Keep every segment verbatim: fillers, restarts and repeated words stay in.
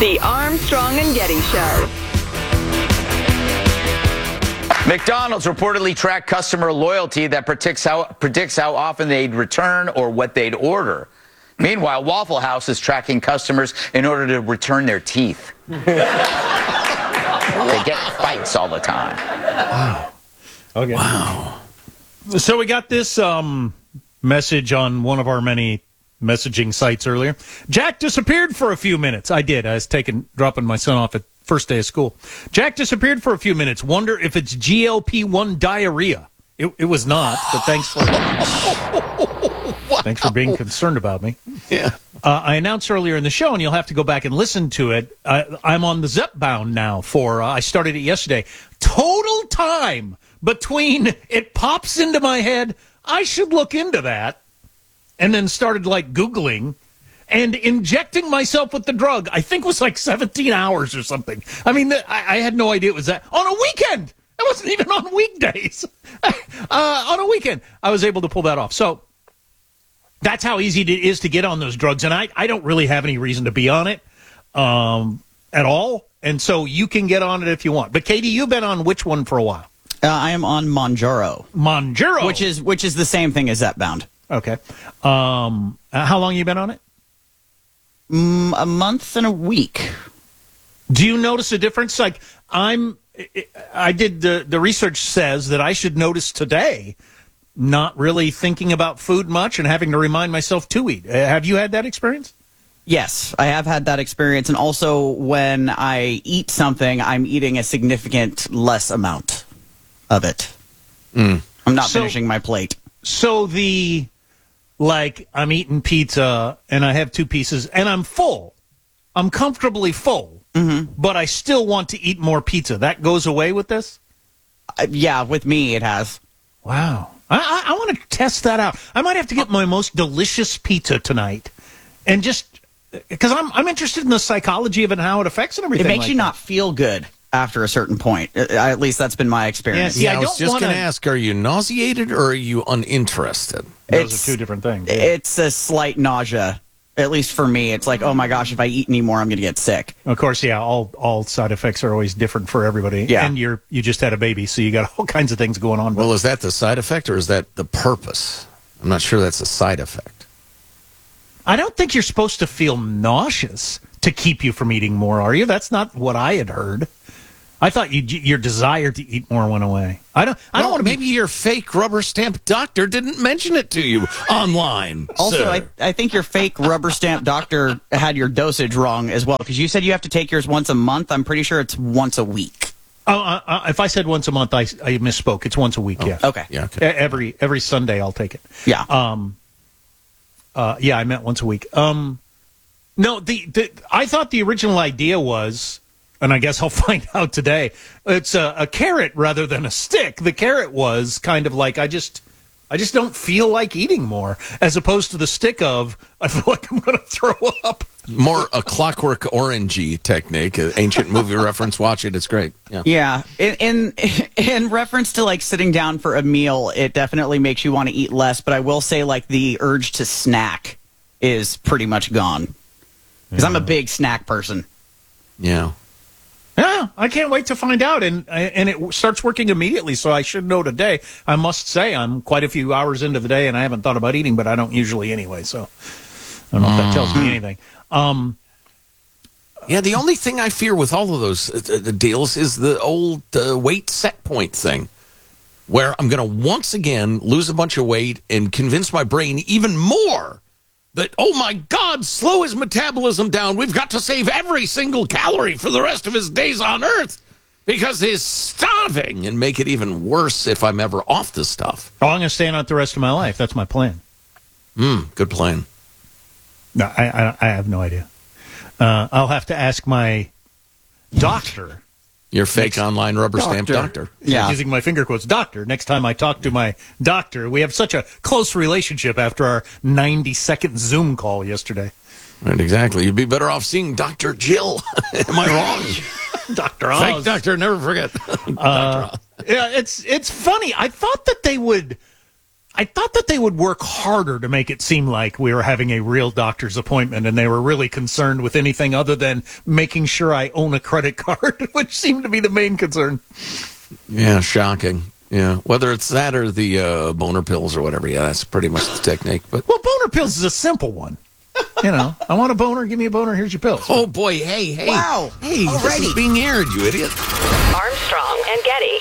The Armstrong and Getty Show. McDonald's reportedly tracked customer loyalty that predicts how, predicts how often they'd return or what they'd order. Meanwhile, Waffle House is tracking customers in order to return their teeth. They get fights all the time. Wow. Okay. Wow. So we got this um, message on one of our many messaging sites earlier. Jack disappeared for a few minutes. I did. I was taking, dropping my son off at first day of school. Jack disappeared for a few minutes. Wonder if it's G L P one diarrhea. It, it was not, but thanks for thanks for being concerned about me. Yeah. Uh, I announced earlier in the show, and you'll have to go back and listen to it. Uh, I'm on the Zepbound now for, uh, I started it yesterday. Total time between it pops into my head, I should look into that, and then started, like, Googling, and injecting myself with the drug, I think was like seventeen hours or something. I mean, I, I had no idea it was that. On a weekend! It wasn't even on weekdays. uh, on a weekend, I was able to pull that off. So that's how easy it is to get on those drugs. And I, I don't really have any reason to be on it um, at all. And so you can get on it if you want. But, Katie, you've been on which one for a while? Uh, I am on Monjaro. Monjaro? Which is which is the same thing as Zepbound. Okay. Um, uh, how long you been on it? Mm, a month and a week. Do you notice a difference? Like, I'm, I did, the, the research says that I should notice today not really thinking about food much and having to remind myself to eat. Uh, have you had that experience? Yes, I have had that experience. And also when I eat something, I'm eating a significant less amount of it. Mm. I'm not So- finishing my plate. So the, like, I'm eating pizza and I have two pieces and I'm full. I'm comfortably full, Mm-hmm. but I still want to eat more pizza. That goes away with this? Uh, yeah, with me it has. Wow. I, I, I want to test that out. I might have to get my most delicious pizza tonight and just, because I'm, I'm interested in the psychology of it and how it affects and everything. It makes like you that. not feel good after a certain point. Uh, At least that's been my experience. Yeah, Yeah, I, I was don't just wanna- going to ask, are you nauseated or are you uninterested? Those It's- are two different things. It's a slight nausea. At least for me, it's like, oh my gosh, if I eat any more, I'm going to get sick. Of course, yeah, all all side effects are always different for everybody. Yeah. And you're you just had a baby, so you got all kinds of things going on. Well, is that the side effect or is that the purpose? I'm not sure that's a side effect. I don't think you're supposed to feel nauseous to keep you from eating more, are you? That's not what I had heard. I thought you, your desire to eat more went away. I don't. I don't Well, want to maybe your fake rubber stamp doctor didn't mention it to you online. Also, sir. I, I think your fake rubber stamp doctor had your dosage wrong as well, because you said you have to take yours once a month. I'm pretty sure it's once a week. Oh, uh, uh, if I said once a month, I, I misspoke. It's once a week. Yeah. Okay. Yeah, okay. E- Every every Sunday, I'll take it. Yeah. Um. Uh. Yeah, I meant once a week. Um. No, the, the I thought the original idea was, and I guess I'll find out today, it's a, a carrot rather than a stick. The carrot was kind of like, I just, I just don't feel like eating more, as opposed to the stick of, I feel like I'm going to throw up. More a Clockwork Orangey technique, an ancient movie reference. Watch it; it's great. Yeah. Yeah. In, in in reference to like sitting down for a meal, it definitely makes you want to eat less. But I will say, like, the urge to snack is pretty much gone, because I'm a big snack person. Yeah. Yeah, I can't wait to find out, and and it starts working immediately, so I should know today. I must say, I'm quite a few hours into the day, and I haven't thought about eating, but I don't usually anyway, so I don't know if that tells me anything. Um, Yeah, the only thing I fear with all of those uh, uh, deals is the old uh, weight set point thing, where I'm going to once again lose a bunch of weight and convince my brain even more that, oh my God, slow his metabolism down. We've got to save every single calorie for the rest of his days on Earth because he's starving, and make it even worse if I'm ever off the stuff. oh, I'm going to stay on it the rest of my life. That's my plan. Hmm, good plan. No, I, I, I have no idea. Uh, I'll have to ask my doctor. Your fake online rubber stamp doctor. Yeah. Using my finger quotes, doctor. Next time I talk to my doctor, we have such a close relationship after our ninety second Zoom call yesterday. Right, exactly. You'd be better off seeing Doctor Jill. Am I wrong? Doctor Fake Oz. doctor, never forget. Uh, yeah, it's it's funny. I thought that they would I thought that they would work harder to make it seem like we were having a real doctor's appointment and they were really concerned with anything other than making sure I own a credit card, which seemed to be the main concern. Yeah, shocking. Yeah, whether it's that or the uh, boner pills or whatever. Yeah, that's pretty much the technique. But Well, boner pills is a simple one. You know, I want a boner, give me a boner, here's your pills. oh boy, hey, hey, Wow. hey, this is being aired, you idiot. Armstrong and Getty.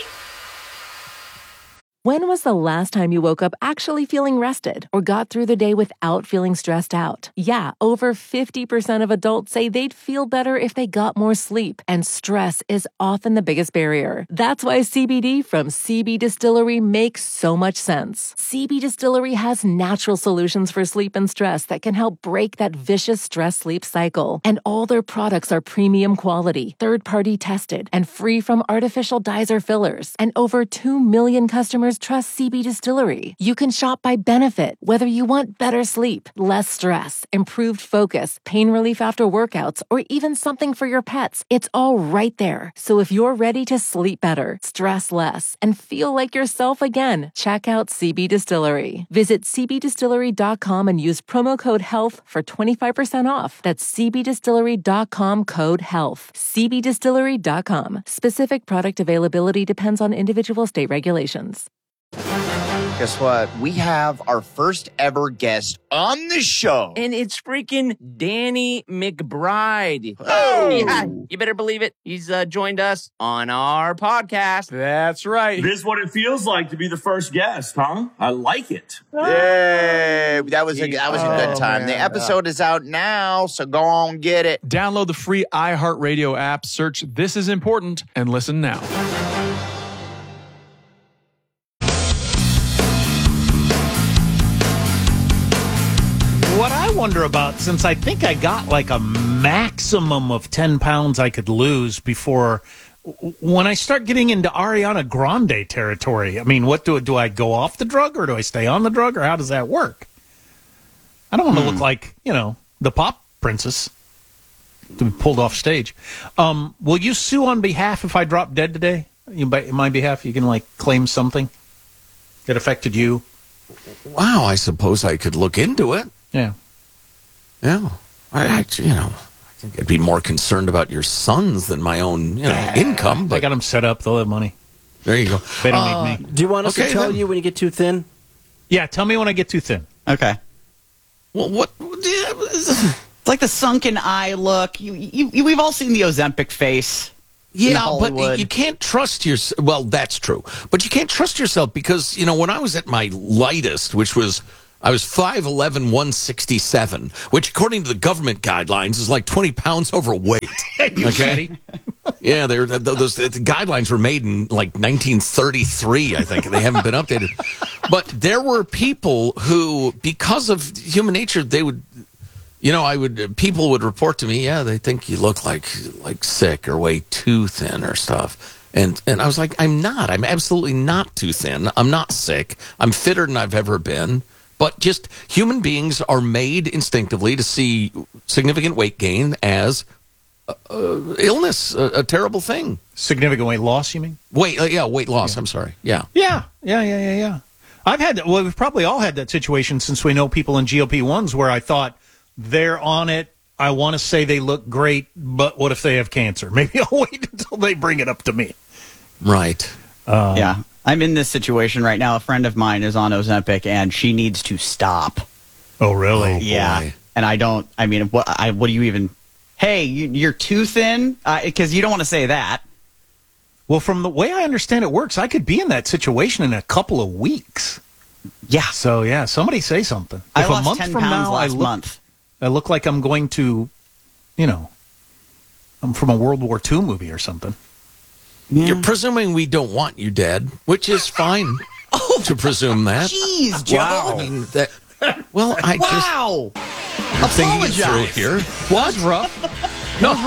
When was the last time you woke up actually feeling rested or got through the day without feeling stressed out? Yeah, over fifty percent of adults say they'd feel better if they got more sleep, and stress is often the biggest barrier. That's why C B D from C B Distillery makes so much sense. C B Distillery has natural solutions for sleep and stress that can help break that vicious stress-sleep cycle. And all their products are premium quality, third-party tested, and free from artificial dyes or fillers. And over two million customers trust C B Distillery. You can shop by benefit, whether you want better sleep, less stress, improved focus, pain relief after workouts, or even something for your pets. It's all right there. So if you're ready to sleep better, stress less, and feel like yourself again, check out C B Distillery. Visit c b distillery dot com and use promo code HEALTH for twenty-five percent off. That's c b distillery dot com code HEALTH. c b distillery dot com. Specific product availability depends on individual state regulations. Guess what? We have our first ever guest on the show. And it's freaking Danny McBride. Oh. Yeah, you better believe it. He's uh, joined us on our podcast. That's right. This is what it feels like to be the first guest, huh? I like it. Yay! That was a that was a good Oh, time. man. The episode is out now, so go on get it. Download the free iHeartRadio app, search This Is Important, and listen now. What I wonder about, since I think I got like a maximum of ten pounds I could lose before, when I start getting into Ariana Grande territory, I mean, what do do I go off the drug or do I stay on the drug or how does that work? I don't want to Hmm. look like, you know, the pop princess to be pulled off stage. Um, will you sue on behalf if I drop dead today? You, by, in my behalf, you can like claim something that affected you. Wow, I suppose I could look into it. Yeah. Yeah, I, I you know, I think I'd be more concerned about your sons than my own, you know, income. I But got them set up. They'll have money. there you go. They don't Uh, need me. Do you want us Okay, to tell then. you when you get too thin? Yeah, tell me when I get too thin. Okay. Well, what? Yeah, It's like the sunken eye look. You, you, you, we've all seen the Ozempic face. in Yeah, but Hollywood. you can't trust yourself. Well, that's true. But you can't trust yourself because, you know, when I was at my lightest, which was, I was five eleven, one sixty-seven, which according to the government guidelines is like twenty pounds overweight. Okay? Yeah, they're, those the guidelines were made in like nineteen thirty-three, I think, and they haven't been updated. But there were people who, because of human nature, they would, you know, I would, people would report to me, yeah, they think you look like like sick or way too thin or stuff. And and I was like, I'm not. I'm absolutely not too thin. I'm not sick. I'm fitter than I've ever been. But just human beings are made instinctively to see significant weight gain as uh, uh, illness, a, a terrible thing. Significant weight loss, you mean? Weight, uh, yeah, weight loss. I'm sorry. Yeah. Yeah, yeah, yeah, yeah, yeah. I've had, well, we've probably all had that situation since we know people in G L P ones where I thought they're on it. I want to say they look great, but what if they have cancer? Maybe I'll wait until they bring it up to me. Right. Um, yeah. I'm in this situation right now. A friend of mine is on Ozempic, and she needs to stop. Oh, really? Oh, Yeah. boy. And I don't, I mean, what, I, what do you even, hey, you, you're too thin? Because you don't want to say that. Well, from the way I understand it works, I could be in that situation in a couple of weeks. Yeah. So, yeah, somebody say something. I If lost a month ten from pounds now I last look, month. I look like I'm going to, you know, I'm from a World War Two movie or something. You're presuming we don't want you dead, which is fine to presume that. Jeez, Joe. I mean, that, well, I just Wow. thinking it through Apologize. here. Was rough. No,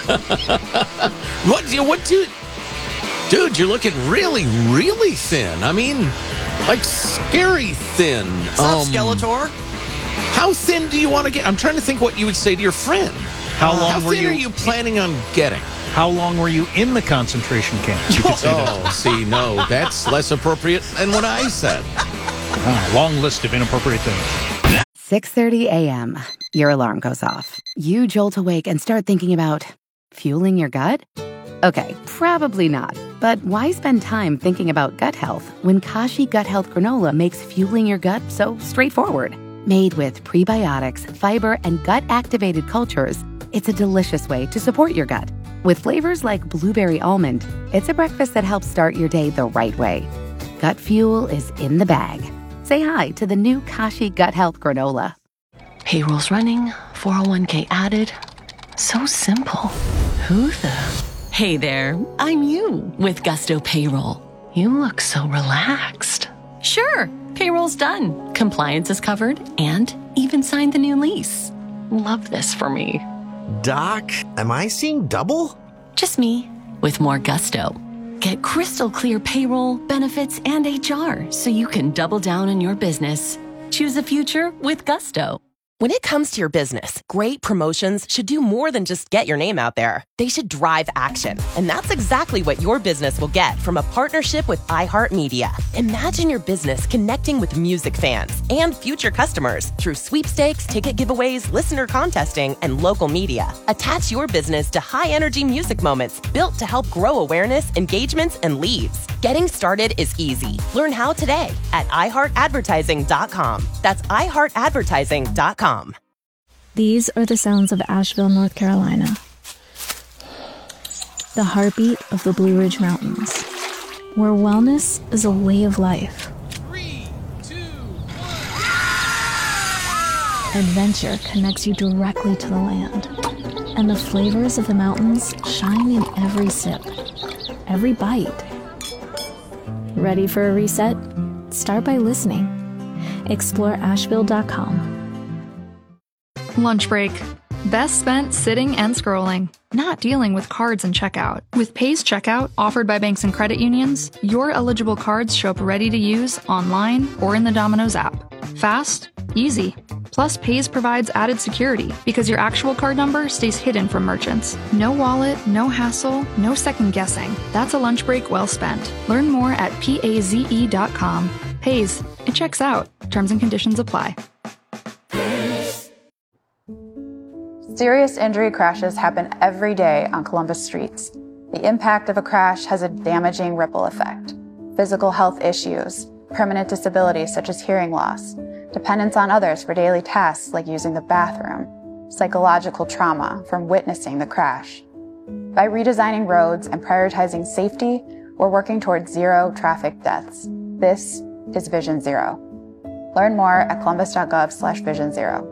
rough. What do you, what do, dude, you're looking really, really thin. I mean, like scary thin. What's up, Skeletor? How thin do you want to get? I'm trying to think what you would say to your friend. How long How were thin you? are you planning on getting? How long were you in the concentration camp? You could say that. Oh, see, no, that's less appropriate than what I said. Ah, long list of inappropriate things. six thirty a.m. Your alarm goes off. You jolt awake and start thinking about fueling your gut? Okay, probably not. But why spend time thinking about gut health when Kashi Gut Health Granola makes fueling your gut so straightforward? Made with prebiotics, fiber, and gut-activated cultures, it's a delicious way to support your gut. With flavors like blueberry almond, it's a breakfast that helps start your day the right way. Gut fuel is in the bag. Say hi to the new Kashi Gut Health Granola. Payroll's running, four oh one k added. So simple. Who the... Hey there, I'm you with Gusto Payroll. You look so relaxed. Sure, payroll's done. Compliance is covered and even signed the new lease. Love this for me. Doc, am I seeing double? Just me with more Gusto. Get crystal clear payroll, benefits, and H R so you can double down on your business. Choose a future with Gusto. When it comes to your business, great promotions should do more than just get your name out there. They should drive action. And that's exactly what your business will get from a partnership with iHeartMedia. Imagine your business connecting with music fans and future customers through sweepstakes, ticket giveaways, listener contesting, and local media. Attach your business to high-energy music moments built to help grow awareness, engagements, and leads. Getting started is easy. Learn how today at i heart advertising dot com. That's i heart advertising dot com. These are the sounds of Asheville, North Carolina. The heartbeat of the Blue Ridge Mountains, where wellness is a way of life. Three, two, one. Adventure connects you directly to the land, and the flavors of the mountains shine in every sip, every bite. Ready for a reset? Start by listening. Explore asheville dot com. Lunch break. Best spent sitting and scrolling, not dealing with cards and checkout. With Pays Checkout, offered by banks and credit unions, your eligible cards show up ready to use online or in the Domino's app. Fast, easy. Plus, Pays provides added security because your actual card number stays hidden from merchants. No wallet, no hassle, no second guessing. That's a lunch break well spent. Learn more at paze dot com. Pays. It checks out. Terms and conditions apply. Serious injury crashes happen every day on Columbus streets. The impact of a crash has a damaging ripple effect. Physical health issues, permanent disabilities such as hearing loss, dependence on others for daily tasks like using the bathroom, psychological trauma from witnessing the crash. By redesigning roads and prioritizing safety, we're working towards zero traffic deaths. This is Vision Zero. Learn more at columbus dot gov slash vision zero.